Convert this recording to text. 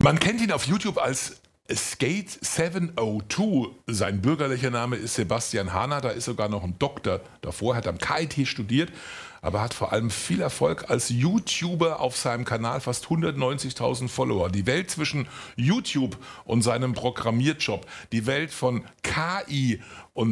Man kennt ihn auf YouTube als Skate 702. Sein bürgerlicher Name ist Sebastian Hahner. Da ist sogar noch ein Doktor davor, hat am KIT studiert, aber hat vor allem viel Erfolg als YouTuber auf seinem Kanal, fast 190.000 Follower. Die Welt zwischen YouTube und seinem Programmierjob, die Welt von KI und